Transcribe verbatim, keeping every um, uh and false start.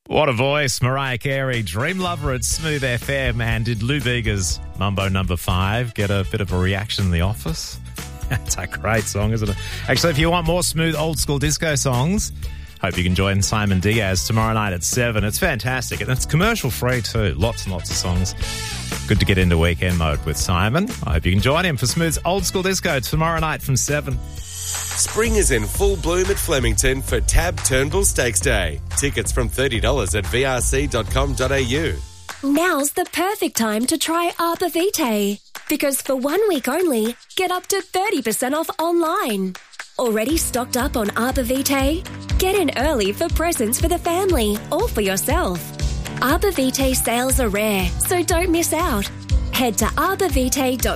What a voice, Mariah Carey, Dream Lover at Smooth F M. And did Lou Bega's Mambo Number Five get a bit of a reaction in the office? That's a great song, isn't it? Actually, if you want more smooth old school disco songs, hope you can join Simon Diaz tomorrow night at seven. It's fantastic, and it's commercial free too. Lots and lots of songs. Good to get into weekend mode with Simon. I hope you can join him for Smooth's Old School Disco tomorrow night from seven. Spring is in full bloom at Flemington for Tab Turnbull Stakes Day. Tickets from thirty dollars at v r c dot com dot a u. Now's the perfect time to try Arbor Vitae. Because for one week only, get up to thirty percent off online. Already stocked up on Arbor Vitae? Get in early for presents for the family or for yourself. Arbor Vitae sales are rare, so don't miss out. Head to arbor vitae dot